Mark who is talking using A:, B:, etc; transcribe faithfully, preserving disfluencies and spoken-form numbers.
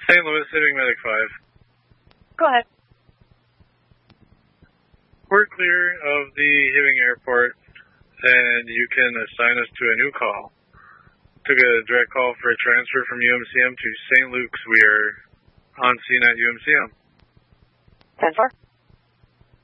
A: Saint Louis, City Medic five.
B: Go ahead.
A: We're clear of the Hibbing Airport, and you can assign us to a new call. Took a direct call for a transfer from U M C M to Saint Luke's. We are on scene at U M C M.
B: ten four.